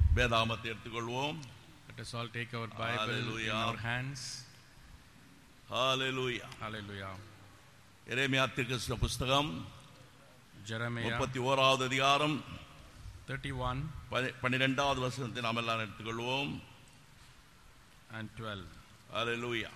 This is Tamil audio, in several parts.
வேதாகமத்தை எடுத்துக்கொள்வோம். Let us all take our Bible Hallelujah. in our hands. Hallelujah. Hallelujah. எரேமியா தீர்க்கதரிசன புத்தகம் Jeremiah 31வது அதிகாரம் 31 12வது வசனத்தை நாம் எல்லாம் எடுத்துக்கொள்வோம். and 12. Hallelujah.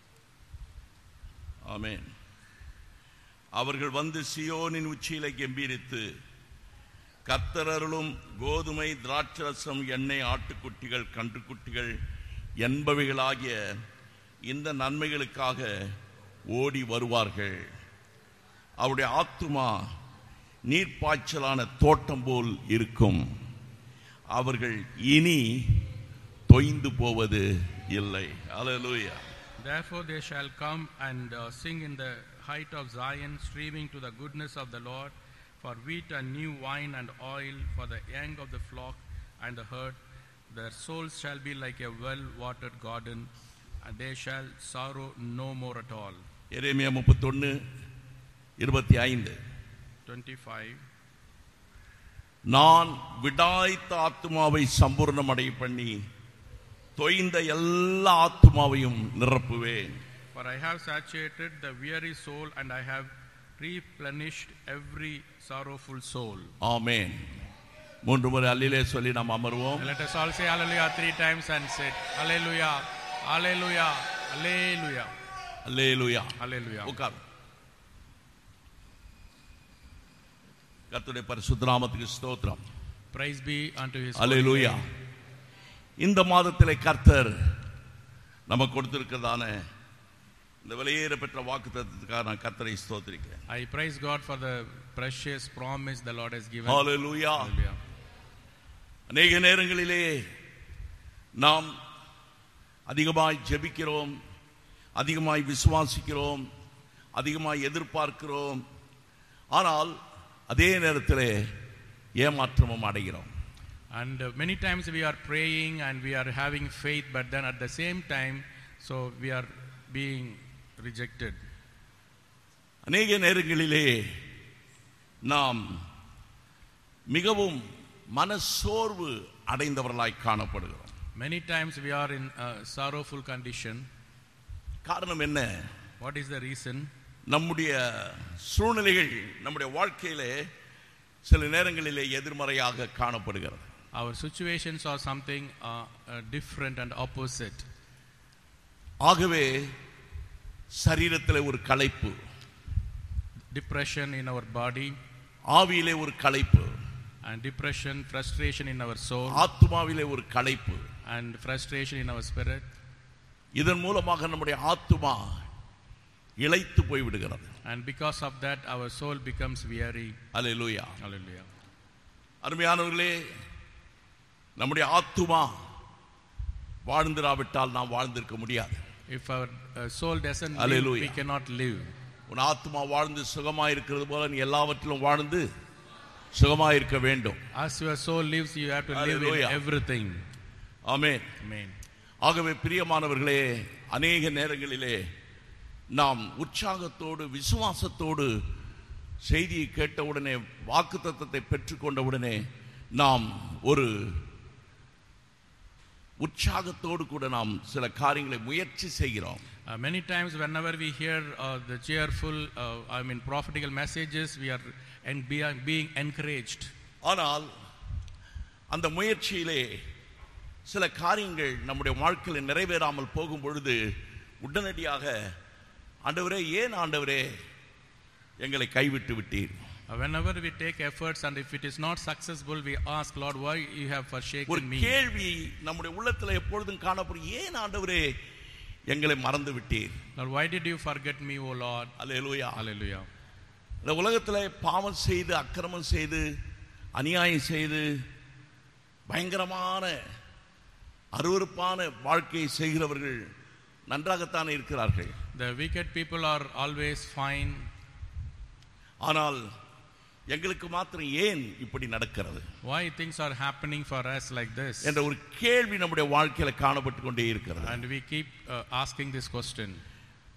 ஆமென். அவர்கள் வந்து சியோனின் உச்சியிலே கெம்பீரித்து கர்த்தர் அருளும் கோதுமை, திராட்சரசம், எண்ணெய், ஆட்டுக்குட்டிகள், கன்றுக்குட்டிகள் என்பவைகளாகிய இந்த நன்மைகளுக்காக ஓடி வருவார்கள். அவருடைய ஆத்துமா நீர்ப்பாய்ச்சலான தோட்டம் போல் இருக்கும். அவர்கள் இனி தொய்ந்து போவது இல்லை. Hallelujah. Therefore they shall come and sing in the height of Zion, streaming to the goodness of the Lord, for wheat and new wine and oil, for the young of the flock and the herd. Their souls shall be like a well-watered garden, and they shall sorrow no more at all. எரேமியா 31:25. 25. நான் விடாய்த்த ஆத்துமாவை சம்பூர்ணமடை பண்ணி தொய்ந்த எல்லா ஆத்துமாவையும் நிரப்புவேன். For I have saturated the weary soul, and I have replenished every sorrowful soul. ஆமென். 3 முறை அல்லேலூயா சொல்லி நாம் அமர்வோம். Let us all say hallelujah 3 times and say hallelujah, hallelujah, hallelujah, hallelujah. hallelujah. உட்கார். கர்த்தருடைய பரிசுத்த நாமத்துக்கு ஸ்தோத்திரம். Praise be unto his அல்லேலூயா. இந்த மாதத்திலே கர்த்தர் நமக்கு கொடுத்திருக்கிறதான இந்த விலையேற பெற்ற வாக்குத்தத்தத்துக்காக நான் கர்த்தரை ஸ்தோத்திரிக்கிறேன். I praise God for the precious promise the Lord has given. Hallelujah. Hallelujah. அநேக நேரங்களிலே நாம் அதிகமாய் ஜெபிக்கிறோம், அதிகமாய் விசுவாசிக்கிறோம், அதிகமாய் எதிர்பார்க்கிறோம். ஆனால் அதே நேரத்திலே ஏமாற்றமும் அடைகிறோம். And many times we are praying and we are having faith, but then at the same time so we are being rejected. அநேக நேரங்களிலே நாம் மிகவும் மனசோர்வு அடைந்தவர்களாய் காணப்படுகிறோம். Many times we are in a sorrowful condition. காரணம் என்ன? What is the reason? நம்முடைய சூழ்நிலைகள் நம்முடைய வாழ்க்கையிலே சில நேரங்களிலே எதிர்மறையாக காணப்படுகிறது. Our situations are something different and opposite. ஆகவே சரீரத்திலே ஒரு களைப்பு, Depression in our body, ஆவியிலே ஒரு களைப்பு, and depression, frustration in our soul, ஆத்துமாவிலே ஒரு களைப்பு, and frustration in our spirit. இதன் மூலமாக நம்முடைய ஆத்துமா இளைத்து போய்விடுகிறது. And because of that our soul becomes weary. Hallelujah. Hallelujah. அருமையானவர்களே, நம்முடைய ஆத்துமா வாழ்ந்திராவிட்டால் நாம் வாழ்ந்திருக்க முடியாது. If our soul doesn't live, Hallelujah. we cannot live. உன் ஆத்துமா வாழ்ந்து சுகமாயிருக்கிறது போல நீ எல்லாவற்றிலும் வாழ்ந்து சுகமாயிருக்க வேண்டும். As your soul lives, you have to live Hallelujah. in everything. Amen. Amen. ஆகவே பிரியமானவர்களே, அநேக நேரங்களிலே நாம் உற்சாகத்தோடு விசுவாசத்தோடு செய்தியை கேட்டவுடனே, வாக்குத்தத்தத்தை பெற்றுக்கொண்டவுடனே நாம் ஒரு உற்சாகத்தோடு கூட நாம் சில காரியங்களை முயற்சி செய்கிறோம். Many times whenever we hear the cheerful prophetical messages, we are being encouraged. ஆனால் அந்த முயற்சியிலே சில காரியங்கள் நம்முடைய வாழ்க்கையில் நிறைவேறாமல் போகும் பொழுது உடனடியாக ஆண்டவரே, ஏன் ஆண்டவரே எங்களை கைவிட்டு விட்டீர்? Whenever we take efforts and if it is not successful, we ask, Lord, why you have ஒரு forsaken me? கேள்வி நம்முடைய உள்ளத்தில் எப்பொழுதும் காணப்படும், ஏன் ஆண்டவரே எங்களை மறந்து விட்டீர்? Lord, why did you forget me, O Lord? Hallelujah. Hallelujah. இந்த உலகத்தில் பாவம் செய்து, அக்கிரமம் செய்து, அநியாயம் செய்து, பயங்கரமான அருவருப்பான வாழ்க்கையை செய்கிறவர்கள் நன்றாகத்தானே இருக்கிறார்கள். The wicked people are always fine. ஆனால் எங்களுக்கு மாத்திரம் ஏன் இப்படி நடக்கிறது? Why things are happening for us like this? என்ற ஒரு கேள்வி நம்முடைய வாழ்க்கையில காணப்பட்டு கொண்டே இருக்கிறது. And we keep asking this question.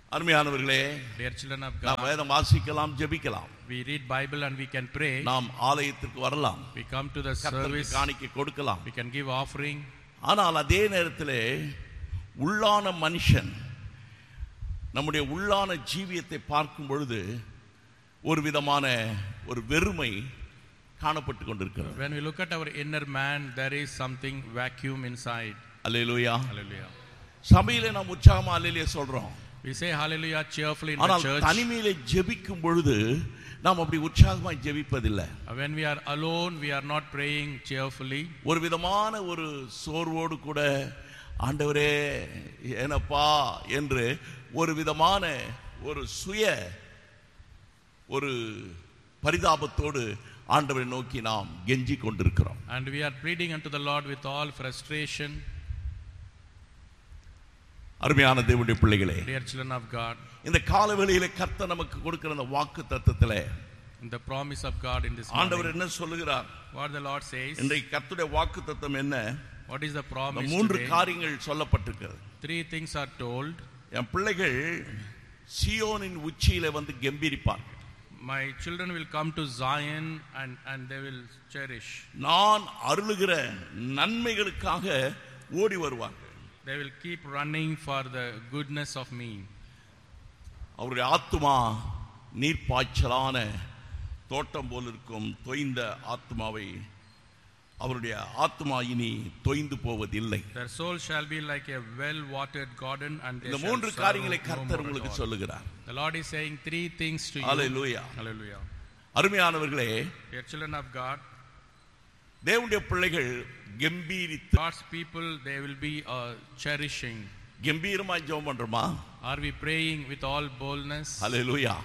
அருமையானவர்களே, Dear children of நாம் God, வேதம் வாசிக்கலாம், ஜெபிக்கலாம், we read Bible and we can pray. நாம் ஆலயத்திற்கு வரலாம், We come to the கர்த்தருக்கு service, காணிக்கை கொடுக்கலாம். we can give offering. ஆனால் அதே நேரத்திலே உள்ளான மனுஷன் நம்முடைய உள்ளான ஜீவியத்தை பார்க்கும் பொழுது ஒரு விதமான ஒரு வெறுமை காணப்பட்டு கொண்டிருக்கிறது. When we look at our inner man, there is something vacuum inside. Hallelujah. Hallelujah. சபையிலே நாம் உற்சாகமா அல்லேலூயா சொல்றோம். We say hallelujah cheerfully in the ஆனால் church. தனிமையிலே ஜெபிக்கும் பொழுது நாம் அப்படி உற்சாகமாய் ஜெபிப்பதில்லை. When we are alone, we are not praying cheerfully. ஒரு விதமான ஒரு சோர்வோடு கூட ஆண்டவரே ஏனப்பா என்று ஒரு விதமான ஒரு சுய ஒரு பரிதாபத்தோடு ஆண்டவரை நோக்கி நாம் கெஞ்சி கொண்டிருக்கிறோம். And we are pleading unto the Lord with all frustration. அருமையான தேவனுடைய பிள்ளைகளே, Dear children of God, இந்த காலவெளியிலே கர்த்தர் நமக்கு கொடுக்கிற அந்த வாக்கு தத்தத்திலே in the promise of God in this ஆண்டவர் morning, என்ன சொல்லுகிறார்? what the Lord says, இன்றைக்கு கர்த்தருடைய வாக்கு தத்தம் என்ன? what is the promise மூன்று today? காரியங்கள் சொல்லப்பட்டிருக்கிறது. 3 things are told. என் பிள்ளைகள் சீயோனின் உச்சியிலே வந்து கெம்பீரிப்பார்கள். My children will come to Zion and they will cherish. நான் அருளுகிற நன்மைகளுக்காக ஓடி வருவார்கள். They will keep running for the goodness of me. அவருடைய ஆத்துமா நீர்ப்பாய்ச்சலான தோட்டம் போல் இருக்கும் தொய்ந்த ஆத்மாவை அவருடைய ஆத்மா இனி தொய்ந்து போவதில்லை. Their soul shall be like a well-watered garden and they இந்த shall மூன்று sorrow காரியங்களை no கர்த்தர் more at உங்களுக்கு all. சொல்லுகிறார். The Lord is saying 3 things to you. Hallelujah. Hallelujah. அருமையானவர்களே, Dear children of God, தேவனுடைய பிள்ளைகள் கம்பீரித்து God's people, they will be cherishing. கம்பீரமா ஜெபம் பண்றோமா? Are we praying with all boldness? ஹல்லேலூயா.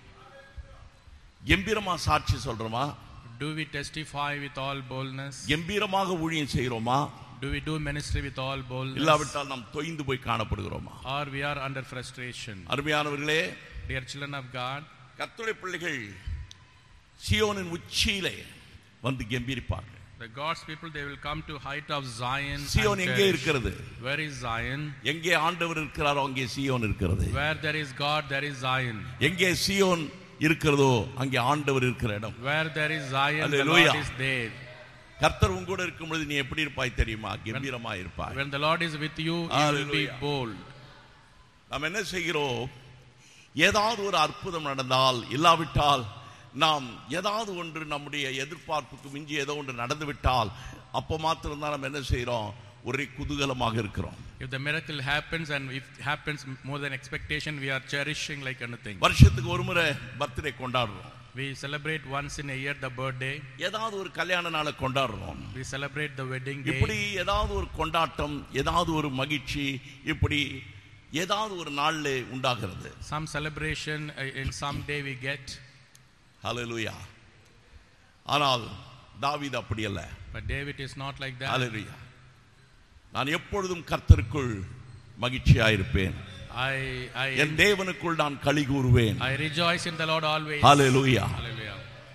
கம்பீரமா சாட்சி சொல்றோமா? Do we testify with all boldness? கம்பீரமாக ஊழியம் செய்கிறோமா? Do we do ministry with all boldness? இல்லாவிட்டால் நாம் தொய்ந்து போய் காணப்படுகிறோமா? Or we are under frustration? அருமையானவர்களே, Dear children of God, கர்த்தருடைய பிள்ளைகள் சீயோனின் உச்சியிலே வந்து கம்பீரிப்பார்கள். the God's people, they will come to height of Zion. Zion and எங்கே cherish. இருக்கிறது? Where is Zion? எங்கே ஆண்டவர் இருக்கிறாரோ அங்கே சீயோன் இருக்கிறது. Where there is God, there is Zion. எங்கே சீயோன் இருக்கிறதோ அங்கே ஆண்டவர் இருக்கிற இடம். Where there is Zion, the Hallelujah. Lord is there. கர்த்தர் உங்களோட இருக்கும் பொழுது நீ எப்படி இருப்பாய் தெரியுமா? கம்பீரமா இருப்பாய். When the Lord is with you, you will be Hallelujah. bold. நாம் என்ன செய்கிறோம்? ஏதாவது ஒரு அற்புதம் நடந்தால், இல்லாவிட்டால் நாம் ஏதாவது ஒன்று நம்முடைய எதிர்பார்ப்புக்கு மிஞ்சி ஏதோ ஒன்று நடந்துவிட்டால் அப்போ மாத்திரம்தான் நம்ம என்ன செய்கிறோம்? ஒரே குதூகலமாக இருக்கிறோம். If the miracle happens and if it happens more than expectation, we are cherishing like anything. வருஷத்துக்கு ஒரு முறை பர்த்டே கொண்டாடுறோம். We celebrate once in a year the birthday. ஏதாவது ஒரு கல்யாண நாளை கொண்டாடுறோம். We celebrate the wedding day. இப்படி ஏதாவது ஒரு கொண்டாட்டம், ஏதாவது ஒரு மகிழ்ச்சி, இப்படி ஏதாவது ஒரு நாள்ல உண்டாகிறது. Some celebration in some day we get. ஹல்லேலூயா. ஆனால் தாவீது அப்படி அல்ல. But David is not like that. ஹல்லேலூயா. நான் எப்பொழுதும் கர்த்தருக்குள் மகிழ்ச்சியாயிருப்பேன். என் தேவனுக்குள் நான் களி கூறுவேன். I rejoice in the Lord always. Hallelujah. Hallelujah.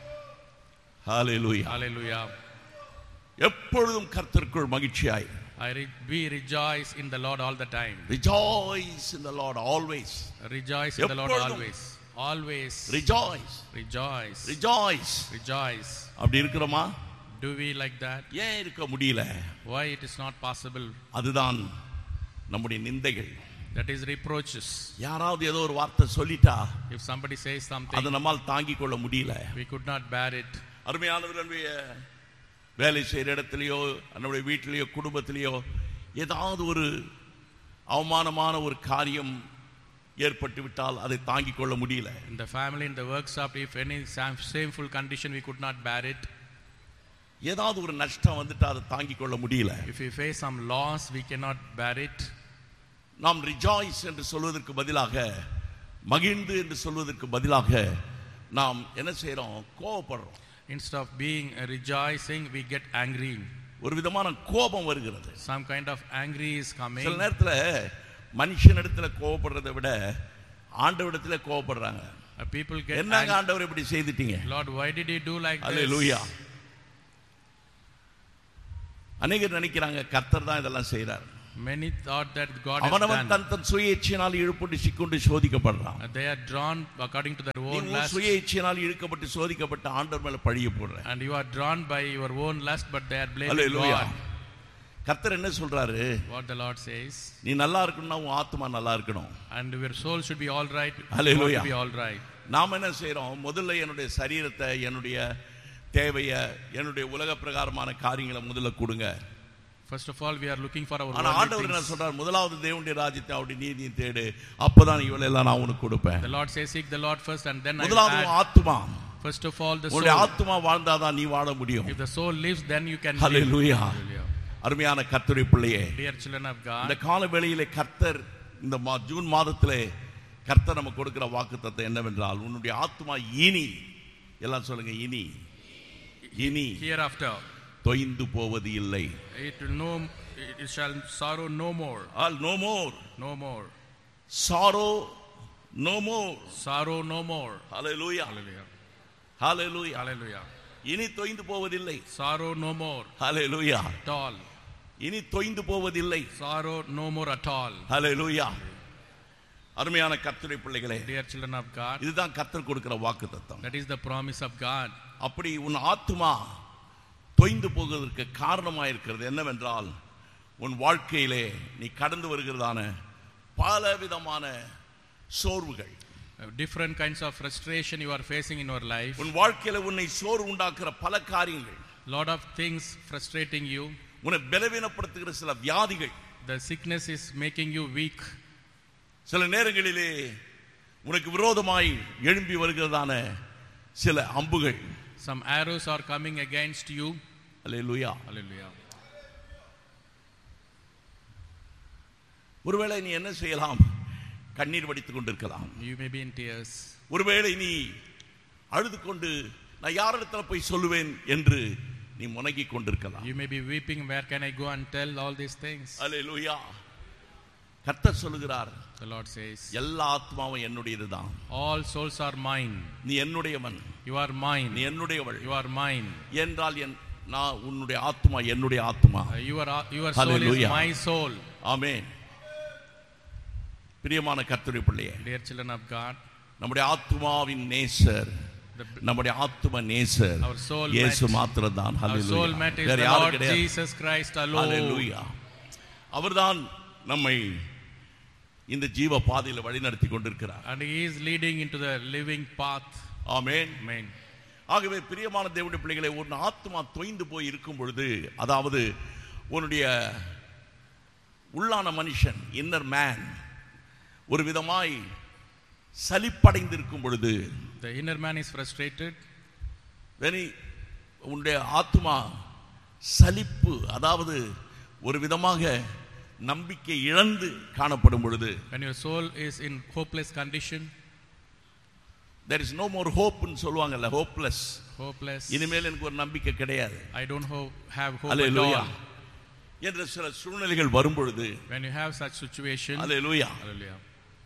Hallelujah. Hallelujah. எப்பொழுதும் கர்த்தருக்குள் மகிழ்ச்சியாய். We rejoice in the Lord all the time. Rejoice in the Lord always. Rejoice in the Lord எப்பொழுதும். always. Always. Rejoice. Rejoice. Rejoice. Rejoice. அப்படி இருக்கிறோமா? Do we like that? ஏன் இருக்க முடியல? Why it is not possible? அதுதான் நம்முடைய நிந்தைகள். That is reproaches. யாராவது ஏதோ ஒரு வார்த்தை சொல்லிட்டா If somebody says அதை something, நம்மால் தாங்கிக் கொள்ள முடியல. we could not bear it. அருமையானவர்களுடைய வேலை செய்கிற இடத்துலையோ, நம்முடைய வீட்டிலேயோ, குடும்பத்திலேயோ ஏதாவது ஒரு அவமானமான ஒரு காரியம் ஏற்பட்டு விட்டால் அதை தாங்கிக் கொள்ள முடியல. In the family, in the workshop, if any shameful condition, we could not bear it. ஏதாவது ஒரு நஷ்டம் வந்துட்டு அதை தாங்கிக் கொள்ள முடியல. If we face some loss, we cannot bear it. நாம் ரிஜாய்ஸ் என்று சொல்வதற்கு பதிலாக, மகிழ்ந்து என்று சொல்வதற்கு பதிலாக நாம் என்ன செய்யறோம்? கோபப்படுறோம். Instead of being rejoicing, we get angry. ஒரு விதமான கோபம் வருகிறது. Some kind of angry is coming. சில நேரத்தில் மனுஷனிடத்துல கோபப்படுறதை விட ஆண்டவரிடத்துல கோபப்படுறாங்க. People get என்னங்க angry. ஆண்டவர் இப்படி செய்துட்டீங்க? Lord, why did you do like this? அல்லேலூயா. அநேகர் நினைக்கிறாங்க கர்த்தர் தான் இதெல்லாம் செய்றார். Many thought that God has அவனவன் done. தன் சுய இச்சையினால் இழுப்பட்டு சிக்கொண்டு சோதிக்கப்படுறான். They are drawn according to their own நீ lust. சுய இச்சையினால் இழுக்கப்பட்டு சோதிக்கப்பட்ட ஆண்டவர் மேல பழிய போடுற. And you are drawn by your own lust, but they are blaming Hallelujah. God. கர்த்தர் என்ன சொல்றாரு? What the Lord says. நீ நல்லா இருக்கணும்னா உன் ஆத்மா நல்லா இருக்கணும். And your soul should be all right. Hallelujah. Be all right. நாம் என்ன செய்றோம்? முதல்ல என்னுடைய சரீரத்தை, என்னுடைய தேவையை, என்னுடைய உலக பிரகாரமான காரியங்களை முதல்ல கொடுங்க. First of all, we are looking for our ஆனா worldly ஆண்டவர் என்ன things. சொல்றார்? முதலாவது தேவனுடைய ராஜ்யத்தை அவருடைய நீதியை தேடு, அப்பதான் இவளெல்லாம் நான் உனக்கு கொடுப்பேன். The Lord says, seek the Lord first and then I will முதலாவது add. ஆத்மா. First of all, the உன்னுடைய soul. ஆத்மா வாழ்ந்தாதான் நீ வாழ முடியும். If the soul lives, then you can live. Hallelujah. Hallelujah. அருமையான கர்த்தருடைய பிள்ளையே, Dear children of God, இந்த கால வேளையிலே கர்த்தர் இந்த ஜூன் மாதத்திலே கர்த்தர் நமக்கு கொடுக்கிற வாக்குத்தத்தம் என்னவென்றால், உன்னுடைய ஆத்மா இனி, எல்லாம் சொல்லுங்க, இனி இனி hereafter தொய்ந்து போவது இல்லை. it will no, it shall sorrow no more. All no more. No more. Sorrow no more. Sorrow no more. Hallelujah. Hallelujah. Hallelujah. Hallelujah. இனி தொய்ந்து போவதில்லை. Sorrow no more. Hallelujah. At all. இனி தொய்ந்து போவதில்லை. Sorrow no more at all. Hallelujah. அருமையான கர்த்தருடைய பிள்ளைகளே, Dear children of God, இதுதான் கர்த்தர் கொடுக்கிற வாக்குத்தத்தம். that is the promise of God. அப்படி உன் ஆத்துமா தொய்ந்து போவதற்கு காரணமாக இருக்கிறது என்னவென்றால், உன் வாழ்க்கையிலே நீ கடந்து வருகிறதான பலவிதமான சோர்வுகள், Different kinds of frustration you are facing in your life. உன் வாழ்க்கையில உன்னை சோர்வு உண்டாக்குற பல காரியங்கள், Lot of things frustrating you. உன்னை பலவீனப்படுத்துகிற சில வியாதிகள், The sickness is making you weak. சில நேரங்களிலே உனக்கு விரோதமாய் எழும்பி வருகிறதான சில அம்புகள். Some arrows are coming against you. Hallelujah. Hallelujah. ஒருவேளை நீ என்ன செய்யலாம்? கண்ணீர் வடித்துக் கொண்டிருக்கலாம். You may be in tears. ஒருவேளை நீ அழுது கொண்டு நான் யாரிடத்துல போய் சொல்லுவேன் என்று நீ முனகிக் கொண்டிருக்கலாம். You may be weeping, where can I go and tell all these things? அல்லேலூயா. கர்த்தர் சொல்லுகிறார், The Lord says, எல்லா ஆத்மாவும் என்னுடையதுதான். all souls are mine. நீ என்னுடையவன், You are mine. நீ என்னுடையவள் You are mine. என்றால் நான் உன்னுடைய ஆத்மா என்னுடைய ஆத்மா. Your soul is Hallelujah. my soul. ஆமென். பிரியமான கர்த்தருடைய பிள்ளையே, Dear children of God, நம்முடைய ஆத்மாவின் நேசர், நம்முடைய ஆத்ம நேசர் our soul இயேசு mate, மாத்திரம்தான். our hallelujah. soul mate is வேற the யாரும் Lord கிடையாது. Jesus Christ alone. ஹalleluya. அவர்தான் நம்மை இந்த ஜீவ பாதையில வழிநடத்தி கொண்டிருக்கிறார். And he is leading into the living path. Amen. Amen. ஆகவே பிரியமான தேவனுடைய பிள்ளைகளே, உன் ஆத்மா தொய்ந்து போய் இருக்கும் பொழுது, அதாவது உன்னுடைய உள்ளான மனுஷன், இன்னர் மேன், ஒரு விதமாய் சலிப்படைந்திருக்கும் பொழுது, The inner man is frustrated. உன்னுடைய ஆத்மா சலிப்பு, அதாவது ஒரு விதமாக நம்பிக்கை இழந்து காணப்படும் பொழுது, When your soul is in hopeless condition, there is no more hope ன்னு சொல்லுவாங்கல்ல, hopeless. hopeless, இனிமேல் எனக்கு ஒரு நம்பிக்கை கிடையாது, I don't have hope at hallelujah all. என்ற சில சூழ்நிலைகள் வரும் பொழுது, When you have such situation, hallelujah, hallelujah,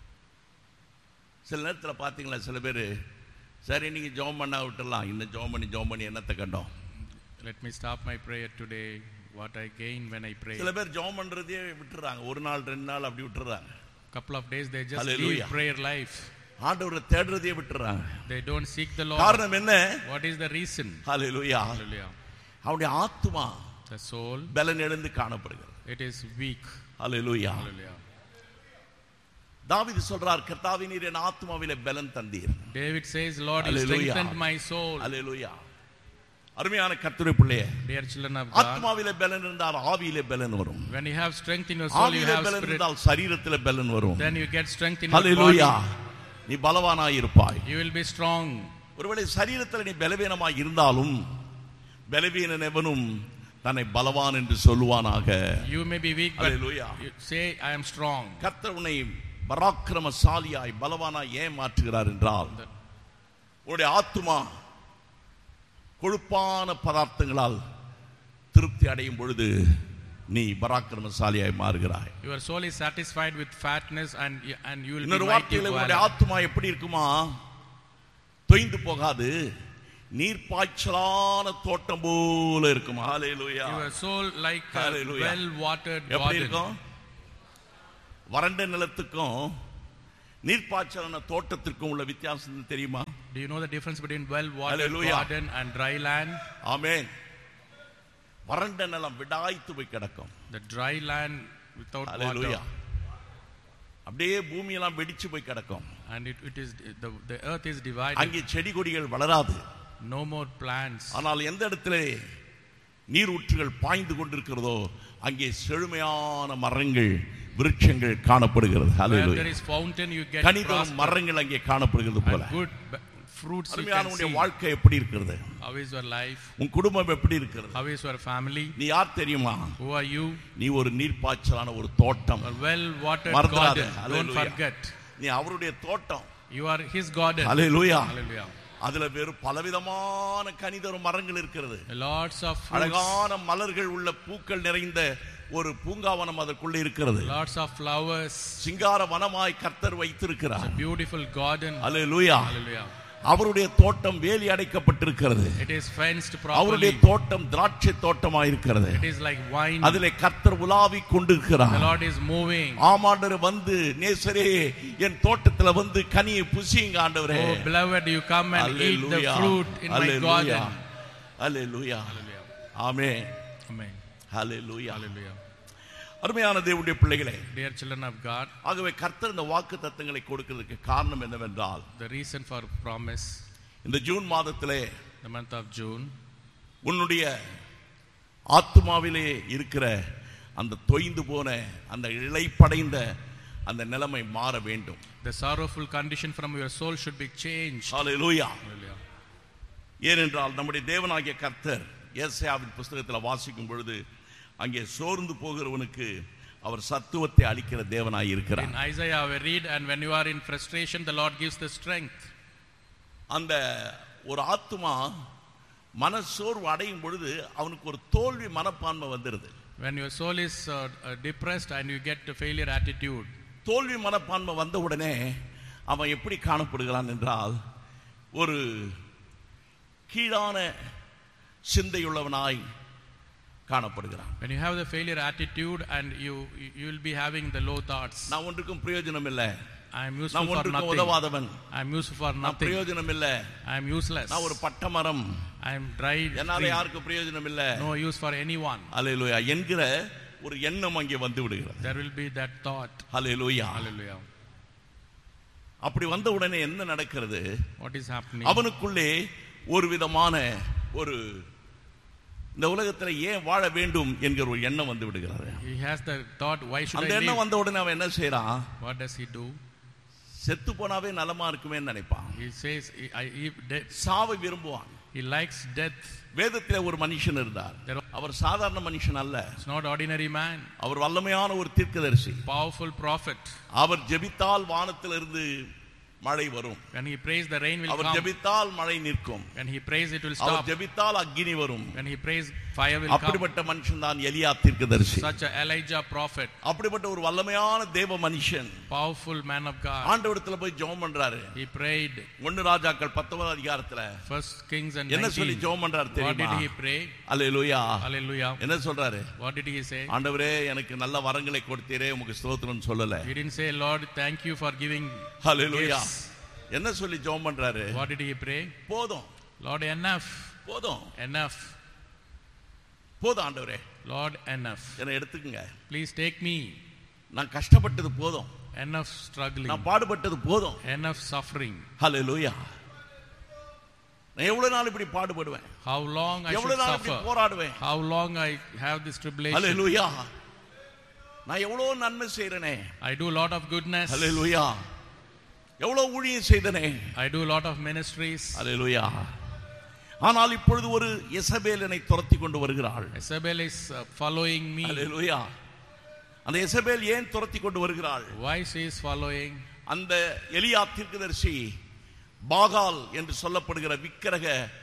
சில நேரத்தில் பார்த்தீங்களா, சில பேர் சரி இன்னைக்கு ஜெபம் பண்ணா விட்டுடலாம், இன்னும் ஜெபம் பண்ணி என்னத்தை கண்டோம். let me stop my prayer today, what I gain when I pray. சில பேர் ஜெபம் பண்றதே விட்டுறாங்க, ஒரு நாள் 2 நாள் அப்படி விட்டுறாங்க. Couple of days they just Hallelujah. leave prayer life. ஆண்டவரை தேடுறதே விட்டுறாங்க. They don't seek the Lord. காரணம் என்ன? What is the reason? Hallelujah. Hallelujah. அவருடைய ஆத்மா The soul, பலன் இழந்து காணப்படுகிறது. it is weak. Hallelujah. Hallelujah. தாவீது சொல்றார், கர்த்தாவே நீர் என் ஆத்மாவிலே பலன் தந்தீர். David says, Lord, you Hallelujah. strengthened my soul. ஹalleluya. அருமையான கர்த்தருடைய பிள்ளையே, Dear children of God, ஆத்மாவிலே பலன் இருந்தால் ஆவியிலே பலன் வரும். when you have strength in your soul, you ஆவியிலே have பலன் spirit. இருந்தால் சரீரத்திலே பலன் வரும். Then you get strength in your hallelujah. body. நீ பலவானாய் இருப்பாய். You will be strong. ஒருவேளை சரீரத்தில் நீ பலவீனமாய் இருந்தாலும், பலவீனன் எவனும் தன்னை பலவான் என்று சொல்லுவானாக. You may be weak, but Hallelujah. you say, I am strong. கர்த்தர் உன்னை பராக்கிரமசாலியாய் பலவானாய் ஏன் மாற்றுகிறார் என்றால், உன்னுடைய ஆத்துமா கொழுப்பான பதார்த்தங்களால் திருப்தி அடையும் பொழுது நீ பராக்கிரமசாலியாய் மாறுகிறாய். Your soul is satisfied with fatness and you will be இன்னொரு mighty. வார்த்தையில உன்னுடைய ஆத்துமா எப்படி இருக்குமா? தொய்ந்து போகாது, நீர்ப்பாய்ச்சலான தோட்டம் போல இருக்கும். ஹalleluya. Your soul like a Hallelujah. well watered எப்படி garden. இருக்கும்? வறண்ட நிலத்துக்கும் நீர்ப்பாய்ச்சலான தோட்டத்திற்கும் உள்ள வித்தியாசம் தெரியுமா? Do you know the difference between well watered Hallelujah. garden and dry land? ஆமென். வறண்ட நிலம் விடாய்த்து போய் கிடக்கும். The dry land without Hallelujah. water. அப்படியே பூமியெல்லாம் வெடிச்சு போய் கிடக்கும். And it is the earth is divided. அங்கே செடி கொடிகள் வளராது. No more plants. ஆனால் எந்த இடத்திலே நீர் ஊற்றுகள் பாய்ந்து கொண்டிருக்கிறதோ அங்கே செழுமையான மரங்கள் விருட்சங்கள் காணப்படுகிறது. Where there is fountain you get கனிதரும் மரங்கள் அங்கே காணப்படுகிறது போல. good fruits you அருமையான can உன்னுடைய see. வாழ்க்கை எப்படி இருக்கிறது? How is your life? உன் குடும்பம் எப்படி இருக்கிறது? How is your family? நீ யார் தெரியுமா? Who are you? நீ ஒரு நீர்ப்பாய்ச்சலான ஒரு தோட்டம். A well watered மறந்துடாத. garden. Don't Hallelujah. forget. நீ அவருடைய தோட்டம். You are his garden. Hallelujah. Hallelujah. அதுல வெறும் பலவிதமான கனிதரும் மரங்கள் இருக்கிறது. Lots of fruits. அழகான மலர்கள் உள்ள பூக்கள் நிறைந்த ஒரு பூங்காவனம் அதற்குள்ள இருக்கிறது. Lots of flowers. சிங்கார வனமாய் கர்த்தர் வைத்திருக்கிறார். Beautiful garden. ஹல்லேலூயா. Hallelujah. அவருடைய தோட்டம் வேலி அடைக்கப்பட்டிருக்கிறது. It is fenced அவருடைய properly. தோட்டம் திராட்சை தோட்டமாய் இருக்கிறது. It is like wine. அதிலே கர்த்தர் உலாவிக் கொண்டிருக்கிறார். The Lord is moving. ஆமாண்டவர் வந்து நேசரே என் தோட்டத்துல வந்து கனியை புசியுங்க ஆண்டவரே. Oh beloved, you come and eat the Hallelujah. fruit in my Hallelujah. garden. Hallelujah. Hallelujah. Amen. Amen. Hallelujah. Hallelujah. அருமையான தேவனுடைய பிள்ளைகளே, Dear children of God, ஆகவே கர்த்தர் இந்த வாக்குத்தத்தங்களை கொடுக்கிறதுக்கு காரணம் என்னவென்றால், the reason for promise, இந்த ஜூன் மாதத்திலே the month of June, உன்னுடைய ஆத்துமாவிலே இருக்கிற அந்த தொய்ந்து போன அந்த இளைப்படைந்த அந்த நிலைமை மாற வேண்டும். the sorrowful condition from your soul should be changed. Hallelujah. Hallelujah. ஏனென்றால் நம்முடைய தேவனாகிய கர்த்தர் ஏசாயாவின் புத்தகத்தில் வாசிக்கும் பொழுது அங்கே சோர்ந்து போகிறவனுக்கு அவர் சத்துவத்தை அளிக்கிற தேவனாய் இருக்கிறார். In Isaiah we read, and when you are in frustration the Lord gives the strength. அந்த ஒரு ஆத்துமா மனசோர்வு அடையும் பொழுது அவனுக்கு ஒரு தோல்வி மனப்பான்மை வந்துருது. When your soul is depressed and you get a failure attitude, தோல்வி மனப்பான்மை வந்த உடனே அவன் எப்படி காணப்படுகிறான் என்றால் ஒரு கீழான சிந்தையுள்ளவனாய் காணப்படுகிறான். when you have the failure attitude and you will be having the low thoughts. நான் ஒன்றுக்கும் பிரயோஜனம் இல்லை. I am useful நான் for ஒன்றுக்கும் nothing. உதவாதவன். I am useful for நான் nothing. பிரயோஜனம் இல்லை. I am useless. நான் ஒரு பட்டமரம். I am dried. என்னால tree. யாருக்கும் பிரயோஜனம் இல்லை. No use for anyone. ஹல்லேலூயா என்கிற ஒரு எண்ணம் அங்கே வந்து விடுகிறது. There will be that thought. Hallelujah. Hallelujah. அப்படி வந்த உடனே என்ன நடக்கிறது? What is happening? அவனுக்குள்ளே ஒரு விதமான ஒரு இந்த உலகத்துல ஏன் வாழ வேண்டும் என்கிற ஒரு எண்ணம் வந்து விடுகிறது. He has the thought, why should அந்த I எண்ணம் live? வந்த உடனே அவன் என்ன செய்றான்? What does he do? செத்து போனாவே நலமா இருக்குமே நினைப்பான். He says, சாவை விரும்புவான். he likes death. வேதத்திலே ஒரு மனுஷன் இருந்தார். அவர் சாதாரண மனுஷன் அல்ல. It's not ordinary man. அவர் வல்லமையான ஒரு தீர்க்கதரிசி. Powerful prophet. அவர் ஜெபித்தால் வானத்திலிருந்து மழை வரும். When he prays the rain will our come. ஜெபித்தால் மழை நிற்கும். When he prays it will our stop. ஜெபித்தால் அக்கினி வரும். When he prays fire will come. அப்படிப்பட்ட மனுஷன் தான் எலியா தீர்க்கதரிசி. Such a Elijah prophet. அப்படிப்பட்ட ஒரு வல்லமையான தேவ மனுஷன் Powerful man of God. ஆண்டவரிடத்துல போய் ஜெபம் பண்றாரு. He prayed. 1 ராஜாக்கள் 19 அதிகாரத்துல First Kings and என்ன சொல்லி 19. ஜெபம் பண்றாரு What தெரியுமா? did he pray? Hallelujah. Hallelujah. என்ன சொல்றாரு? What did he say? ஆண்டவரே எனக்கு நல்ல வரங்களை கொடுத்தீரே உமக்கு ஸ்தோத்திரம்னு சொல்லல. He didn't say, Lord, thank you for giving hallelujah. gifts. என்ன சொல்லி ஜெபம் பண்றாரு? What did he pray? போதும். Lord, enough. போதும். Enough. போதும் ஆண்டவரே. Lord, enough. என்னை எடுத்துக்கங்க. Please take me. நான் கஷ்டப்பட்டது போதும். Enough struggling. நான் பாடுபட்டது போதும். Enough suffering. ஹல்லேலூயா. நான் எவ்வளவு நாள் இப்படி பாடுபடுவேன்? How long I should எவ்வளவு நாள் இப்படி suffer? போராடுவேன்? How long I have this tribulation? ஹல்லேலூயா. நான் எவ்வளவு நன்மை செய்றேனே. I do a lot of goodness. ஹல்லேலூயா. எவ்வளவு ஊழியம் செய்தனே. I do a lot of ministries. ஹல்லேலூயா. ஆனால் இப்பொழுது ஒரு எசபேல் என்னை துரத்தி கொண்டு வருகிறாள். Isabel is following me. ஹல்லேலூயா. அந்த எசபேல் ஏன் துரத்தி கொண்டு வருகிறாள்? Why she is following? அந்த எலியா தீர்க்கதரிசி பாகால் என்று சொல்லப்படுகிற விக்கிரக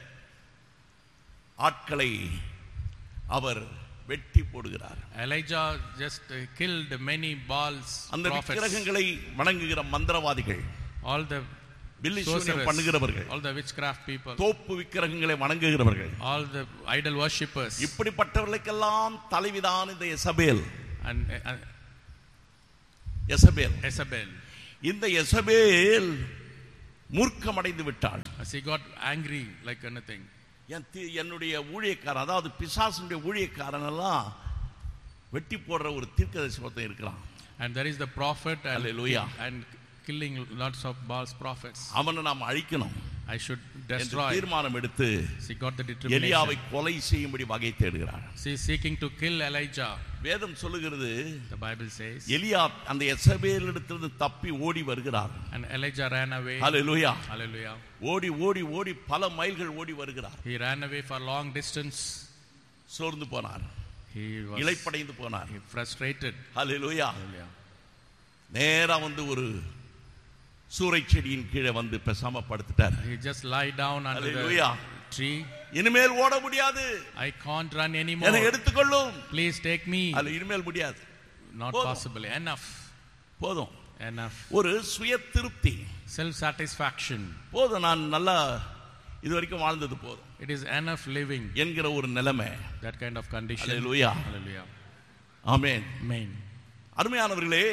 ஆட்களை அவர் வெட்டி போடுகிறார். Elijah just killed many Baals அந்த prophets. விக்கிரகங்களை வணங்குகிற மந்திரவாதிகள், All the பில்லி சூனியம் பண்ணுகிறவர்கள், all the witchcraft people, தோப்பு விக்கிரகங்களை வணங்குகிறவர்கள், all the idol worshippers, இப்படிப்பட்டவர்களுக்கெல்லாம் தலைவிதான் இந்த எசபேல். and Jezebel. இந்த எசபேல் மூர்க்கமடைந்து விட்டாள். She got angry like anything. என்னுடைய ஊழியக்காரன், அதாவது பிசாசுடைய ஊழியக்காரன் எல்லாம் வெட்டி போடுற ஒரு தீர்க்கதரிசி ஒருத்தன் இருக்கிறான். And there is the prophet and killing lots of Baal's prophets. அவனை நாம் அழிக்கணும். I should destroy. தீர்மானம் எடுத்து She got the determination. எலியாவை கொலை செய்யும்படி வகை தேடுகிறார். She is seeking to kill Elijah. வேதம் சொல்லுகிறது, the Bible says, எலியா அந்த எசபேலிடத்திலிருந்து தப்பி ஓடி வருகிறார். And Elijah ran away. Hallelujah. Hallelujah. ஓடி ஓடி ஓடி பல மைல்கள் ஓடி வருகிறார். He ran away for long distance. சோர்ந்து போனார். He was இளைப்படைந்து போனார். frustrated. Hallelujah. Hallelujah. நேரா வந்து ஒரு சூரை செடியின் கீழே வந்து பேசாம படுத்துட்டார். He just lie down under Hallelujah. the tree. இனிமேல் ஓட முடியாது. I can't run anymore. என்னை எடுத்துக்கொள்ளும். Please take me. அது இனிமேல் முடியாது. Not possible. Enough. போதும். Enough. ஒரு சுய திருப்தி. Self satisfaction. போதும், நான் நல்லா இதுவரைக்கும் வாழ்ந்தது போதும். It is enough living. என்கிற ஒரு நிலைமை. That kind of condition. Hallelujah. Hallelujah. Amen. Amen. அருமையானவர்களே,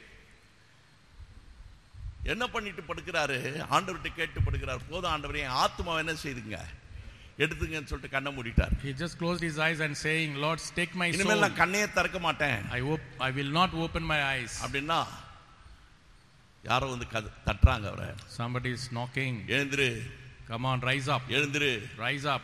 என்ன பண்ணிட்டு படுக்கிறாரு? ஆண்டவர்கிட்ட கேட்டு படுக்கிறார். போதும் ஆண்டவரே, என் ஆத்மாவை என்ன செய்துங்க, எடுத்துங்கன்னு சொல்லிட்டு கண்ணை மூடிட்டார். He just closed his eyes and saying, Lord, take my soul. இனிமேல் நான் கண்ணையே திறக்க மாட்டேன். I will not open my eyes. அப்படின்னா யாரோ வந்து தட்டுறாங்க அவரை. Somebody is knocking. எழுந்திரு. Come on, rise up. எழுந்திரு. Rise up.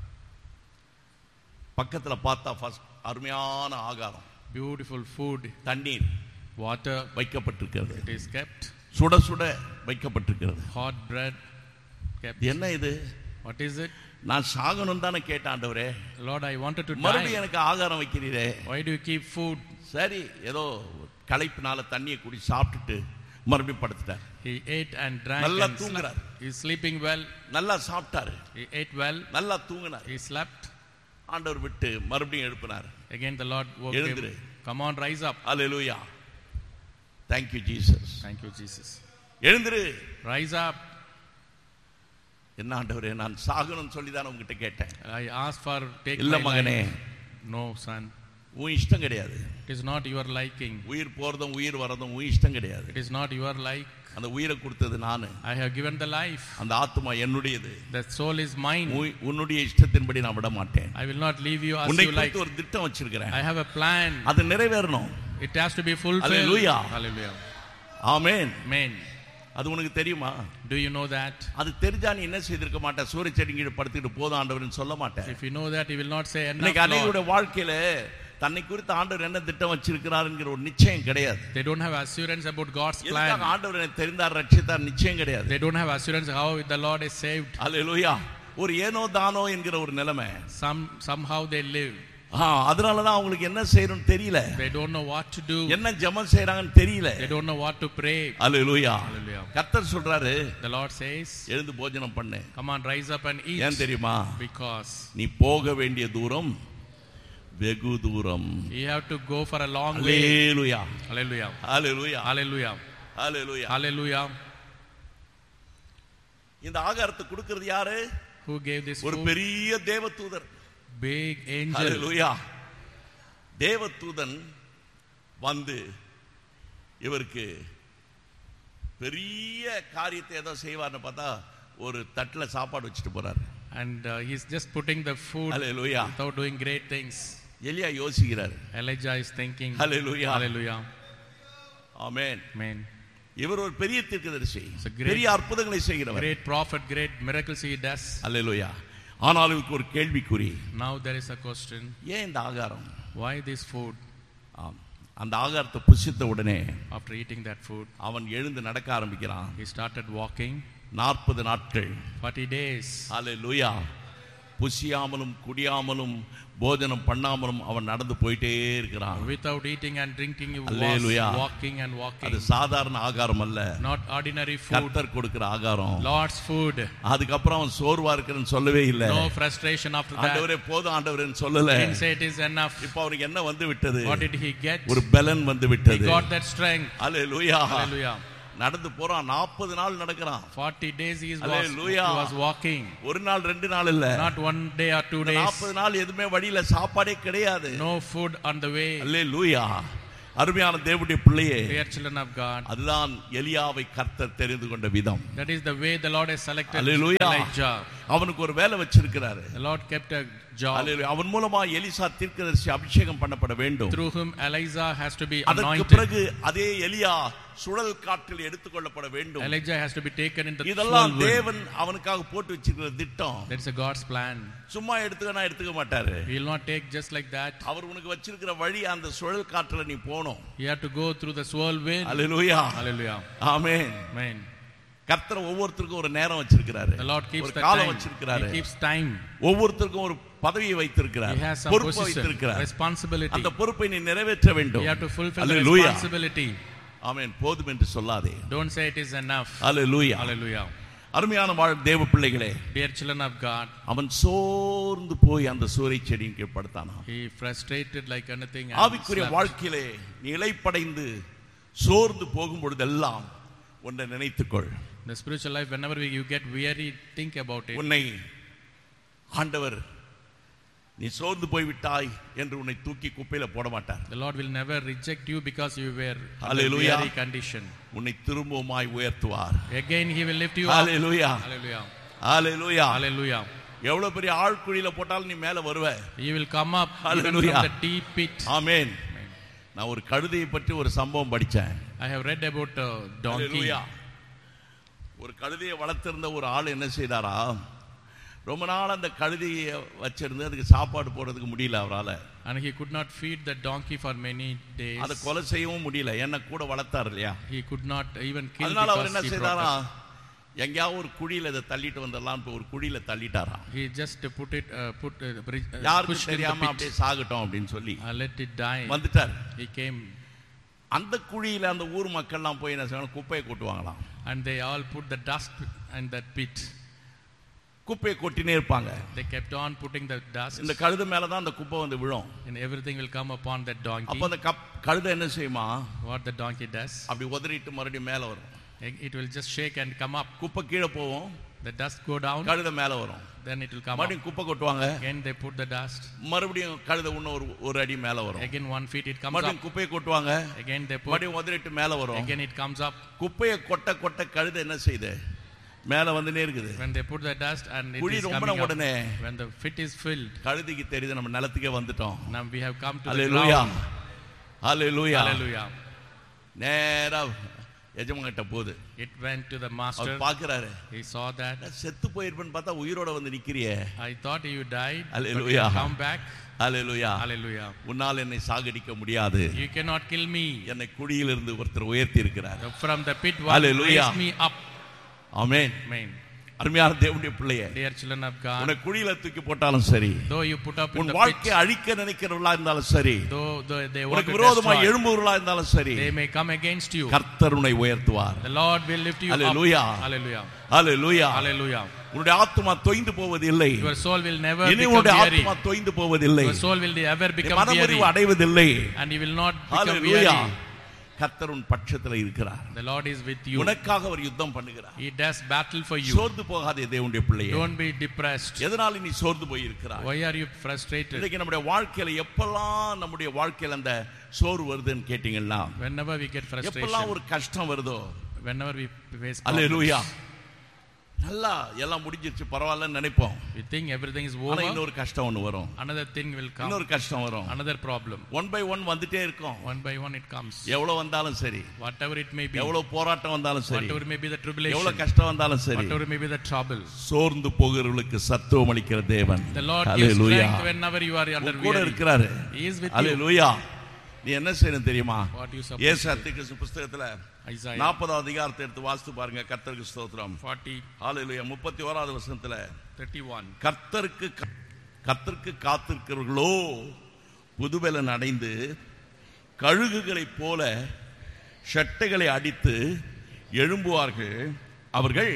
பக்கத்துல பார்த்தா ஃபர்ஸ்ட் அருமையான ஆகாரம், beautiful food, தண்ணீர், water வைக்கப்பட்டிருக்கிறது. it is kept. சுட சுட வைக்கப்பட்டிருக்கிறது. hot bread kept. என்ன இது? What is it? நான் சாகணும் தானே கேட்டேன் ஆண்டவரே. Lord, I wanted to die. மறுபடியும் எனக்கு ஆகாரம் வைக்கிறீரே. Why do you keep food? சரி, ஏதோ களைப்பினால தண்ணியை குடி சாப்பிட்டுட்டு மறுபடியும் படுத்துட்டார். He ate and drank நல்லா and தூங்குறார். He is sleeping well. நல்லா சாப்பிட்டாரு. He ate well. நல்லா தூங்கினார். He slept. ஆண்டவர் விட்டு மறுபடியும் எழுப்பினார். Again the Lord woke எழுந்திரு. him. Come on, rise up. Hallelujah. Thank you Jesus. Thank you Jesus. எழுந்திரு. Rise up. என்ன ஆண்டவரே, நான் சாகணும்னு சொல்லி தான் உங்ககிட்ட கேட்டேன். I asked for take இல்ல my மகனே. life. No son. உன் இஷ்டம் கிடையாது. It is not your liking. உயிர் போறதும் உயிர் வரதும் உன் இஷ்டம் கிடையாது. It is not your like. அந்த உயிரை கொடுத்தது நானு. I have given the life. அந்த ஆத்மா என்னுடையது. The soul is mine. உன்னுடைய இஷ்டத்தின்படி நான் விட மாட்டேன். I will not leave you as உன்னை you like. குறித்து ஒரு திட்டம் வச்சிருக்கிறேன். I have a plan. அது நிறைவேறணும். It has to be fulfilled. Hallelujah. Hallelujah. Amen. Amen. அது உனக்கு தெரியுமா? Do you know that? அது தெரிஞ்சா நீ என்ன செய்திருக்க மாட்ட? சூரிய செடி கீழ படுத்துட்டு போதும் ஆண்டவர்னு சொல்ல மாட்டேன். If you know that, you will not say enough. இன்னைக்கு அநேகருடைய வாழ்க்கையில தன்னை குறித்து ஆண்டவர் என்ன திட்டம் வச்சிருக்கிறார் என்கிற ஒரு நிச்சயம் கிடையாது. They don't have assurance about God's plan. எதுக்காக ஆண்டவர் என்னை தெரிந்தார் ரட்சித்தார் நிச்சயம் கிடையாது. They don't have assurance how the Lord is saved. ஹல்லேலூயா. ஒரு ஏனோ தானோ என்கிற ஒரு நிலைமை. Somehow they live. அதனால தான் அவங்களுக்கு என்ன செய்யணும்னு தெரியல. They don't know what to do. என்ன ஜெபம் செய்றாங்கன்னு தெரியல. They don't know what to pray. Hallelujah. Hallelujah. கர்த்தர் சொல்றாரு, The Lord says, எழுந்து போஜனம் பண்ணு. come on, rise up and eat. ஏன் தெரியுமா? Because நீ போக வேண்டிய தூரம் வெகு தூரம். you have to go for a long way. Hallelujah. Hallelujah. Hallelujah. Hallelujah. Hallelujah. Hallelujah. இந்த ஆகாரத்தை கொடுக்கிறது யாரு? Who gave this ஒரு food? பெரிய தேவதூதர். Big angel. ஹல்லேலூயா. தேவதூதன் வந்து இவருக்கு பெரிய காரியத்தை ஏதோ செய்வார்னு பார்த்தா ஒரு தட்டுல சாப்பாடு வச்சுட்டு போறாரு. And he's just putting the food Hallelujah. without doing great things. எலியா யோசிக்கிறார். Elijah is thinking. Hallelujah. Hallelujah. Amen. Amen. இவர் ஒரு பெரிய தீர்க்கதரிசி, great- பெரிய அற்புதங்களை செய்கிறவர். Great prophet, great miracles he does. ஹல்லேலூயா. ஆனால் இதுக்கு ஒரு கேள்விக்குறி. Now there is a question. ஏன் இந்த ஆகாரம்? Why this food? அந்த ஆகாரத்தை புசித்த உடனே After eating that food, அவன் எழுந்து நடக்க ஆரம்பிக்கிறான். he started walking. 40 நாட்கள். 40 days. ஹல்லேலூயா. புசியாமலும் குடியாமலும் போஜனம் பண்ணாமலும் அவன் நடந்து போயிட்டே இருக்கிறான். Without eating and drinking, he was Hallelujah. walking and walking. அது சாதாரண ஆகாரம் அல்ல. Not ordinary food. கர்த்தர் கொடுக்கிற ஆகாரம். Lord's food. அதுக்கப்புறம் அவன் சோர்வா இருக்கிறன்னு சொல்லவே இல்ல. No frustration after that. ஆண்டவரே போதும் ஆண்டவரேன்னு சொல்லல. He didn't say it is enough. இப்போ அவருக்கு என்ன வந்து விட்டது? What did he get? ஒரு பலன் வந்து விட்டது. He got that strength. Hallelujah. Hallelujah. நடந்து போறான். 40 நாள் நடக்கிறான். 40 days he Hallelujah. was walking. ஒரு நாள் 2 நாள் இல்ல. Not 1 day or 2 days. 40 நாள் எதுமே வழியில சாப்பாடே கிடையாது. No food on the way. ஹல்லேலூயா. அருமையான தேவனுடைய பிள்ளையே, dear children of God, அதுதான் எலியாவை கர்த்தர் தெரிந்து கொண்ட விதம். that is the way the Lord has selected Hallelujah. Elijah. அவனுக்கு ஒரு வேலை வச்சிருக்கிறாரு. The Lord kept a job. Hallelujah. அவன் மூலமா எலிசா தீர்க்கதரிசி அபிஷேகம் பண்ணப்பட வேண்டும். Through whom Elijah has to be அதற்கு anointed. பிறகு அதே எலியா சுழல் காற்றில் எடுத்துக்கொள்ளப்பட வேண்டும். Elijah has to be taken in the இதெல்லாம் whirlwind. தேவன் அவனுக்காக போட்டு வச்சிருக்கிற திட்டம். That's a God's plan. சும்மா எடுத்துக்க மாட்டாரு. He will not take just like that. அவர் உனக்கு வச்சிருக்கிற வழி அந்த சுழல் காற்றுல நீ போணும். You have to go through the whirlwind. Hallelujah. Hallelujah. Amen. Amen. கர்த்தர் ஒவ்வொருத்தருக்கும் ஒரு நேரம் வச்சிருக்கிறாரு. The Lord keeps ஒரு the காலம் time. வச்சிருக்கிறாரு. He keeps time. ஒவ்வொருத்தருக்கும் ஒரு பதவியை வைத்திருக்கிறார். He has some பொறுப்பை position, வைத்திருக்கிறார். responsibility. அந்த பொறுப்பை நீ நிறைவேற்ற வேண்டும். You have to fulfill the Hallelujah. responsibility. ஆமென். போதும் என்று சொல்லாதே. Don't say it is enough. Hallelujah. Hallelujah. அருமையான தேவ பிள்ளைகளே, Dear children of God, அவன் சோர்ந்து போய் அந்த சூரை செடியின் கீழ் படுத்தானா. he frustrated like anything. ஆவிக்குரிய வாழ்க்கையிலே நீ இளைப்படைந்து சோர்ந்து போகும் பொழுதெல்லாம் ஒன்றை நினைத்துக்கொள். The spiritual life, whenever you get weary, think about it. உன்னை ஆண்டவர் நீ சோர்ந்து போய் விட்டாய் என்று உன்னை தூக்கி குப்பையில போட மாட்டார். The Lord will never reject you because you were in a Hallelujah. weary condition. உன்னை திரும்பவுமாய் உயர்த்துவார். Again he will lift you Hallelujah. up. Hallelujah. Hallelujah. Hallelujah. எவ்வளவு பெரிய ஆழ்குழியில போட்டாலும் நீ மேல வருவ. You will come up even Hallelujah. from the deep pit. ஆமென். நான் ஒரு கழுதையை பற்றி ஒரு சம்பவம் படிச்சேன். I have read about a donkey. Hallelujah. ஒரு கழுதையை வளர்த்திருந்த ஒரு ஆள் என்ன செய்தாரா, ரொம்ப நாள் அந்த கழுதையை வச்சிருந்து அதுக்கு சாப்பாடு போடுறதுக்கு முடியல அவரால். And he could not feed the donkey for many days. அதை கொலை செய்யவும் முடியல, என்ன கூட வளர்த்தார் இல்லையா. He could not even kill அதனால அவர் என்ன because he செய்தாரா, brought it. எங்கேயாவது ஒரு குழியில இதை தள்ளிட்டு வந்துடலாம், ஒரு குழியில தள்ளிட்டாரா. He just யாருக்கும் pushed in the தெரியாம pit. அப்படியே சாகட்டும் அப்படின்னு சொல்லி Let it die. வந்துட்டார். He came அந்த குழியில அந்த ஊர் மக்கள்லாம் போய் என்ன செய்யணும், குப்பையை கொட்டுவாங்களாம். and they all put the dust in that pit. குப்பையை கொட்டினே இருப்பாங்க. They kept on putting the dust. இந்த கழுதை மேல தான் அந்த குப்பை வந்து விழும். And everything will come upon that donkey. அப்ப அந்த கழுதை என்ன செய்யுமா, What the donkey does, அப்படி உதறிட்டு மறுபடியும் மேல வரும். it will just shake and come up. குப்பை கீழே போவோம், The dust go down, கழுதை மேல வரும். then it will come up. மறுபடியும் குப்பை கொட்டுவாங்க, Again they put the dust. மறுபடியும் கழுதை இன்னும் ஒரு அடி மேல வரும். Again 1 feet it comes மறுபடியும் up. குப்பையை கொட்டுவாங்க, Again they put. மறுபடியும் உதறிட்டு மேல வரும். Again it comes up. குப்பையை கொட்ட கொட்ட கழுதை என்ன செய்யுது, மேல வந்துனே இருக்குது. When they put the dust and it குழி is ரொம்ப coming up. உடனே When the pit is filled, கழுதைக்கு தெரியுது நம்ம நிலத்துக்கே வந்துட்டோம். now we have come to the hallelujah, ground. Hallelujah. Hallelujah. நேரா எஜமான்கிட்ட போகுது. It went to the master. அவர் பார்க்கறாரு, He saw that. செத்து போயிருப்பேன்னு பார்த்தா உயிரோட வந்து நிக்கிறியே. I thought you died. But Hallelujah. you come back. Hallelujah. Hallelujah. உன்னால் என்னை சாகடிக்க முடியாது. You cannot kill me. என்னை குழியிலிருந்து ஒருத்தர் உயர்த்தி இருக்கிறார். From the pit one Hallelujah. raised me up. Amen. Amen. அருமையான தேவனுடைய பிள்ளையே, Dear children of உன்னை God, குழியில தூக்கி போட்டாலும் சரி, though you put up in உன் the வாழ்க்கையை pit, அழிக்க நினைக்கிறவர்களா இருந்தாலும் சரி, though they want உனக்கு to விரோதமாய் destroy, எழும்புவர்களா இருந்தாலும் சரி, they may come against you. கர்த்தர் உன்னை உயர்த்துவார். The Lord will lift you Hallelujah. up. Hallelujah. Hallelujah. Hallelujah. உன்னுடைய ஆத்துமா தொய்ந்து போவதில்லை. Your soul will never இனி become உன்னுடைய weary. ஆத்துமா தொய்ந்து போவதில்லை. Your soul will never become மனமுறிவு weary. அடைவதில்லை. And you will not become hallelujah. weary. கர்த்தர் உன் பட்சத்தில் இருக்கிறார். The Lord is with you. உனக்காக அவர் யுத்தம் பண்ணுகிறார். He does battle for you. சோர்ந்து போகாதே தேவனுடைய பிள்ளையே. Don't be depressed. எதனால நீ சோர்ந்து போய் இருக்கிறாய்? Why are you frustrated? இன்னைக்கு நம்முடைய வாழ்க்கையில எப்பெல்லாம் நம்முடைய வாழ்க்கையில அந்த சோர்வு வருதுன்னு கேட்டீங்கன்னா, Whenever we get எப்பெல்லாம் frustration, ஒரு கஷ்டம் வருதோ, whenever we face hallelujah, problems, நல்லா எல்லாம் முடிஞ்சிருச்சு பரவாயில்லன்னு நினைப்போம். we think everything is ஆனா over. இன்னொரு கஷ்டம் ஒண்ணு வரும், Another thing will come. இன்னொரு கஷ்டம் வரும். Another problem. One by one வந்துட்டே இருக்கும். One by one it comes. எவ்வளவு வந்தாலும் சரி, Whatever it may be. எவ்வளவு போராட்டம் வந்தாலும் சரி, Whatever may be the tribulation. எவ்வளவு கஷ்டம் வந்தாலும் சரி, Whatever may be the trouble. சோர்ந்து போகிறவர்களுக்கு சத்துவம் அளிக்கிற தேவன். The Lord gives hallelujah. strength whenever you are under கூட weary. இருக்கிறாரு. He is with you. அல்லேலூயா. நீ என்ன செய்யணும் தெரியுமா? What you supposed ஏசாயா to do. தீர்க்கதரிசி புத்தகத்துல Isaiah 40வது அதிகாரத்தை எடுத்து வாசித்து பாருங்க. கர்த்தருக்கு ஸ்தோத்திரம். 40, ஹல்லேலூயா. 31வது வசனத்துல 31. கர்த்தருக்கு காத்திருக்கிறவர்களோ புதுபலன் அடைந்து கழுகுகளைப் போல சட்டைகளை அடித்து எழும்புவார்கள். அவர்கள்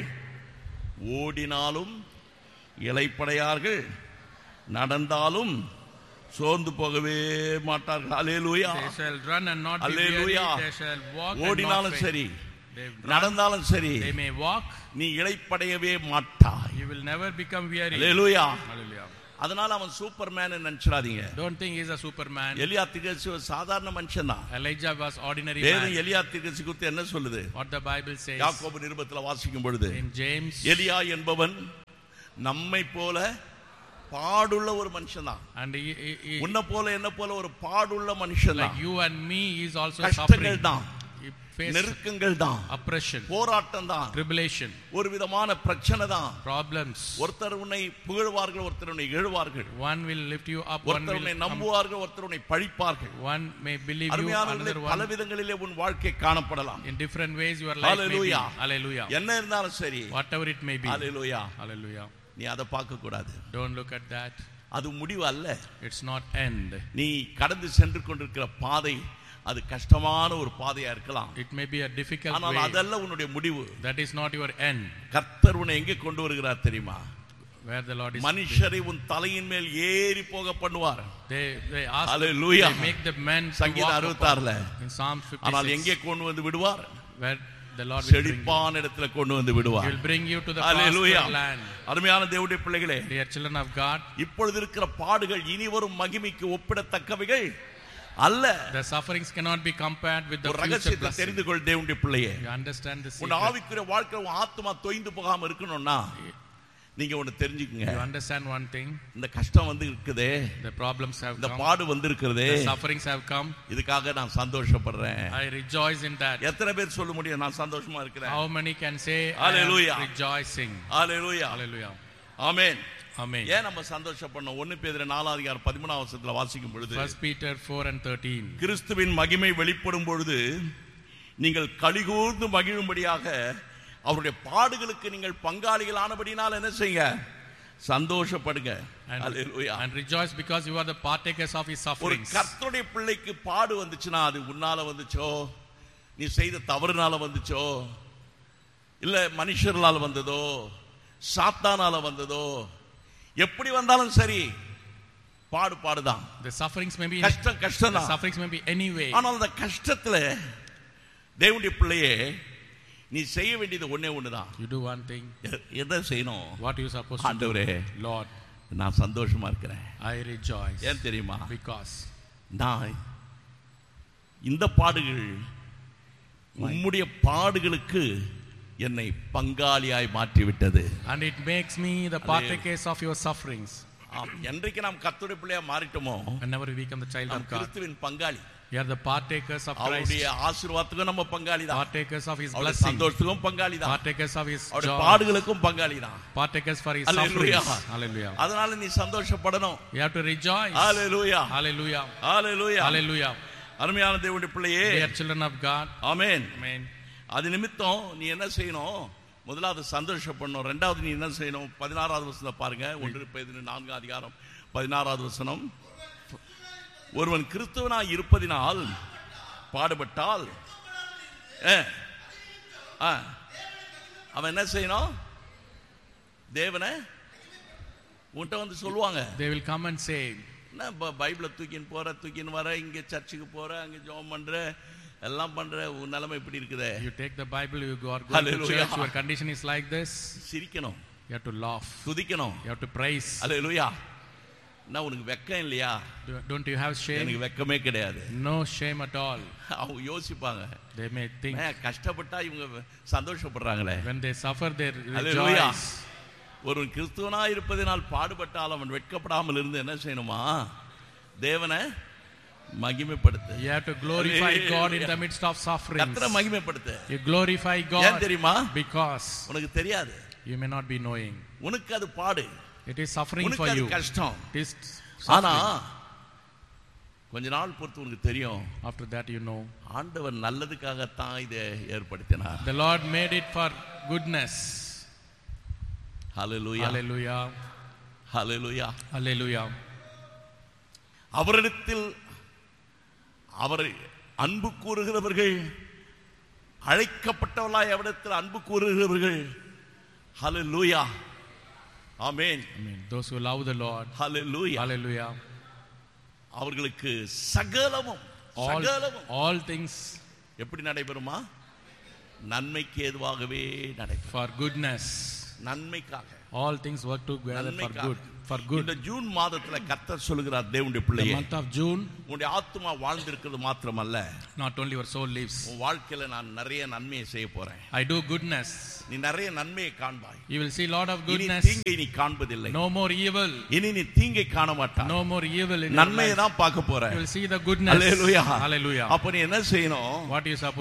ஓடினாலும் இளைப்படையார்கள், நடந்தாலும் சோர்ந்து போகவே மாட்டார்கள். அல்லேலூயா. They shall run and not be weary. Hallelujah. They shall walk and not ஓடினாலும் faint. சரி, They நடந்தாலும் சரி, They may walk. நீ இளைப்படையவே மாட்டாய். You will never become weary. Hallelujah. Hallelujah. அதனால அவன் Superman நினைச்சிடாதீங்க. Don't think he's a superman. எலியா தீர்க்கதரிசி ஒரு சாதாரண மனுஷன் தான். Elijah was ordinary man. வேதம் எலியா தீர்க்கதரிசி குறித்து என்ன சொல்லுது? What the Bible says யாக்கோபு நிருபத்துல வாசிக்கும் பொழுது in James, எலியா என்பவன் நம்மை போல பாடுள்ள ஒரு மனுஷன் தான். and உன்னை போல என்ன போல ஒரு பாடுள்ள மனுஷன் like தான். you and me is also கஷ்டங்கள் suffering. தான், He faced நெருக்கங்கள் தான், oppression, போராட்டம் தான், tribulation, ஒரு விதமான பிரச்சனை தான். problems. ஒருத்தர் உன்னை புகழ்வார்கள், ஒருத்தர் உன்னை இகழ்வார்கள். One will lift you up, one ஒருத்தர் உன்னை will நம்புவார்கள், ஒருத்தர் உன்னை பழிப்பார்கள். one may believe you, அருமையானவர்களே, another பல one விதங்களிலே உன் வாழ்க்கை காணப்படலாம். in different ways your life may be. Hallelujah. Hallelujah. என்ன இருந்தாலும் சரி, Whatever it may be. Hallelujah. Hallelujah. நீ அதை பார்க்க கூடாது. Don't look at that. அது முடிவு அல்ல. It's not end. நீ கடந்து சென்று கொண்டிருக்கிற பாதை அது கஷ்டமான ஒரு பாதையா இருக்கலாம். It may be a difficult ஆனால் way. அதல்ல உன்னுடைய முடிவு. That is not your end. கர்த்தர் உன்னை எங்கே கொண்டு வருகிறார் தெரியுமா? Where the Lord is. மனுஷரை உன் தலையின் மேல் ஏறி போக பண்ணுவார். They ask. Hallelujah. They make the men to சங்கீதம் walk 66ல in Psalm 56. ஆனால் எங்கே கொண்டு வந்து விடுவார்? Where the Lord will bring you. செழிப்பான இடத்துல கொண்டு வந்து விடுவார். He will bring you to the Hallelujah. prosperous land. அருமையான தேவனுடைய பிள்ளைகளே, Dear children of God, இப்பொழுது இருக்கிற பாடுகள் இனி வரும் மகிமைக்கு ஒப்பிடத்தக்கவைகள் அல்ல. the sufferings cannot be compared with the ஒரு future ரகசியத்தை blessing. தெரிந்து கொள் தேவனுடைய பிள்ளையே. You understand the உன் secret. ஆவிக்குரிய வாழ்க்கை உன் ஆத்துமா தொய்ந்து போகாம இருக்கணும்னா நீங்க ஒன்னு தெரிஞ்சுக்கங்க. You understand one thing. இந்த கஷ்டம் வந்து இருக்குதே, The problems have இந்த come. பாடு வந்து இருக்கிறதே, The sufferings have come. இதுக்காக நான் சந்தோஷப்படுறேன். I rejoice in that. எத்தனை பேர் சொல்ல முடியும் நான் சந்தோஷமா இருக்கிறேன்? How many can say I Hallelujah. am rejoicing? Hallelujah. Hallelujah. Amen. Amen. ஏன் நம்ம சந்தோஷப்படணும்? 1 பேதுரு 4:13 வாசிக்கும் பொழுது 1 Peter 4:13. கிறிஸ்துவின் மகிமை வெளிப்படும் பொழுது நீங்கள் களிகூர்ந்து மகிழும்படியாக அவருடைய பாடுகளுக்கு நீங்கள் பங்காளிகள் ஆனபடினால் என்ன செய்யுங்க? சந்தோஷப்படுங்க. ஹalleluya. And rejoice because you are the partakers of his ஒரு sufferings. கர்த்தருடைய பிள்ளைக்கு பாடு வந்துச்சுன்னா அது உன்னால வந்துச்சோ, நீ செய்த தவறுனால வந்துச்சோ, இல்ல மனுஷர்களால வந்ததோ, சாத்தானால வந்ததோ, எப்படி வந்தாலும் சரி பாடுதான். The sufferings may be கஷ்டம் the sufferings may be anyway. ஆனால் அந்த கஷ்டத்துல தேவனுடைய பிள்ளையே நீ செய்ய வேண்டியது ஒண்ணுதான். You do one thing. எதை செய்யணும்? What you supposed to do? ஆண்டவரே, Lord, நான் சந்தோஷமா இருக்கிறேன். I rejoice. ஏன் தெரியுமா? Because நான் இந்த பாடுகள் உம்முடைய பாடுகளுக்கு என்னை பங்காளியாய் மாற்றிவிட்டது. and it makes me the partakers of your sufferings. என்றைக்கு நாம் கர்த்தருடைய பிள்ளையா மாறிட்டோமோ, whenever we become the child of God, கிறிஸ்துவின் பங்காளி. we are the partakers of Christ. அவருடைய ஆசீர்வாதத்துக்கும் நம்ம பங்காளி தான். Partakers of his அவருடைய blessing. சந்தோஷத்துக்கும் பங்காளி தான். Partakers of his அவருடைய joy. பாடுகளுக்கும் பங்காளி தான். Partakers for his Hallelujah. sufferings. Hallelujah. அதனால நீ சந்தோஷப்படணும். You have to rejoice. Hallelujah. Hallelujah. Hallelujah. Hallelujah. அருமையான தேவனுடைய பிள்ளையே, Dear children of God, amen. amen. அது நிமித்தம் நீ என்ன செய்யணும்? முதலாவது சந்தோஷப்படணும். ரெண்டாவது நீ என்ன செய்யணும்? 16வது வசனத்தை பாருங்க. 1 பேதுரு 4:16 வசனம். ஒருவன் கிறிஸ்துவனாய் இருப்பதினால் பாடுபட்டால் அவன் என்ன செய்யணும்? தேவனை உன்கிட்ட வந்து சொல்லுவாங்க. They will come and say, என்ன பைபிளை தூக்கின்னு வர, இங்க சர்ச்சுக்கு போற, அங்க ஜெபம் பண்ற, எல்லாம் பண்ற, உன் நிலைமை இப்படி இருக்குதே. you take the Bible, you are going to church, your condition is like this. சிரிக்கணும், you have to laugh, துதிக்கணும், you have to praise. ஹalleluya. நான் உனக்கு வெக்கம் இல்லையா? Don't you have shame? எனக்கு வெக்கமே கிடையாது. No shame at all. அவங்க யோசிப்பாங்க, They may think, கஷ்டப்பட்டா இவங்க சந்தோஷப்படுறாங்களே. when they suffer they hallelujah. rejoice. ஒருவன் கிறிஸ்துவனாய் இருப்பதினால் பாடுபட்டால் அவன் வெட்கப்படாமல் இருந்து என்ன செய்யணுமா? தேவனை மகிமைப்படுத்து. You have to glorify God in the midst of sufferings. கர்த்தரை மகிமைப்படுத்து. You glorify God. ஏன் தெரியுமா? Because உனக்கு தெரியாது, you may not be knowing. உனக்கு அது பாடு, It is suffering உனக்கு for அது you. கஷ்டம். It is ஆனா suffering. கொஞ்ச நாள் பொறுத்து உனக்கு தெரியும், After that you know. ஆண்டவர் நல்லதுக்காகத்தான் இதை ஏற்படுத்தினார். The Lord made it for goodness. Hallelujah. Hallelujah. Hallelujah. Hallelujah. அவரிடத்தில் அவரை அன்பு கூறுகிறவர்கள், அழைக்கப்பட்டவர்களாய் அவரிடத்தில் அன்பு கூறுகிறவர்கள், ஹalleluya. ஆமென். Amen. Those who love the Lord. Hallelujah. Hallelujah. அவர்களுக்கு சகலமும் All things எப்படி நடைபெறுமா? நன்மைக்கு ஏதுவாகவே நடைபெறும். for goodness. நன்மைக்காக. All things work together for good. for good. இந்த ஜூன் மாதத்துல கர்த்தர் சொல்கிறார், தேவனுடைய The பிள்ளையே, month of June, உன்னுடைய ஆத்துமா வாழ்ந்திருக்கிறது மாத்திரமல்ல, not only your soul lives. உன் வாழ்க்கையில நான் நிறைய நன்மையை செய்ய போறேன். I do goodness. நீ நிறைய நன்மையை காண்பாய். You will see lot of இனி goodness. தீங்கை நீ காண்பதில்லை. No more evil. இனி நீ தீங்கை காண மாட்டாய். No more evil in your நன்மையை life. தான் பார்க்க போற. You will see the goodness. Hallelujah. Hallelujah. அப்ப நீ என்ன செய்யணும்? What you supposed